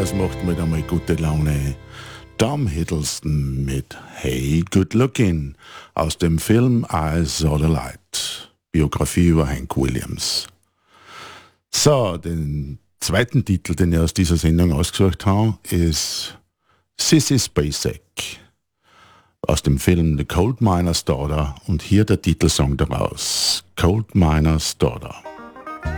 das macht mir dann mal gute Laune. Tom Hiddleston mit Hey Good Looking aus dem Film I Saw the Light, Biografie über Hank Williams. So, den zweiten Titel, den ich aus dieser Sendung ausgesucht habe, ist Sissy Spacek aus dem Film The Coal Miner's Daughter und hier der Titelsong daraus, Coal Miner's Daughter.